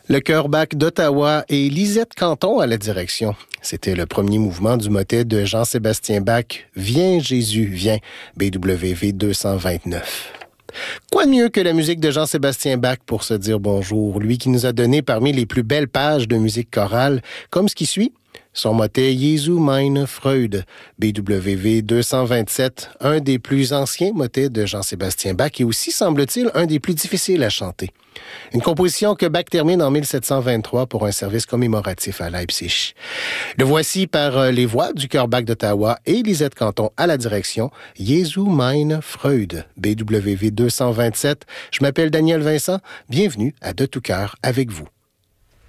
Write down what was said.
Le chœur Bach d'Ottawa et Lisette Canton à la direction. C'était le premier mouvement du motet de Jean-Sébastien Bach, « Viens Jésus, viens », BWV 229. Quoi de mieux que la musique de Jean-Sébastien Bach pour se dire bonjour, lui qui nous a donné parmi les plus belles pages de musique chorale, comme ce qui suit. Son motet « Jesu meine Freude », BWV 227, un des plus anciens motets de Jean-Sébastien Bach et aussi, semble-t-il, un des plus difficiles à chanter. Une composition que Bach termine en 1723 pour un service commémoratif à Leipzig. Le voici par les voix du chœur Bach d'Ottawa et Lisette Canton à la direction « Jesu meine Freude », BWV 227. Je m'appelle Daniel Vincent. Bienvenue à De tout cœur avec vous.